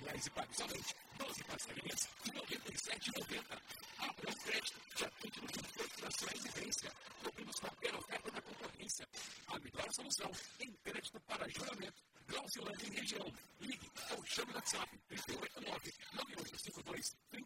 R$1.000 e pague somente 12 parcelinhas de R$ 97,90. Abra o crédito, já títulos de frustrações e vência. Cobramos qualquer oferta da concorrência. A melhor solução em crédito para juramento. Glauciolândia em região. Ligue ou chame no WhatsApp 389 9852 30